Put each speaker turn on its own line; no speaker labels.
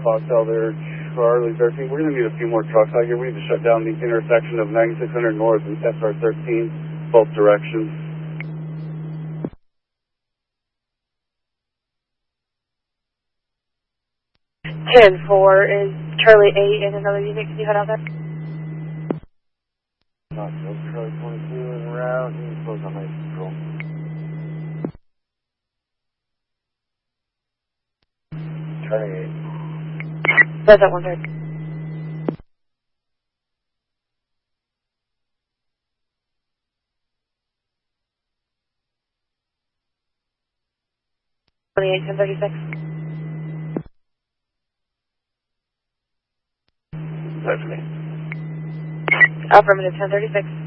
Foxtel there, Charlie 13. We're going to need a few more trucks out here. We need to shut down the intersection of 9600 North and SR 13, both directions.
10-4 is Charlie 8 and another unit. Can you head out there?
Charlie 22 en route. You can close on my control. Charlie 8.
That's at 130. $28, 1036.
That's me.
Affirmative, 1036.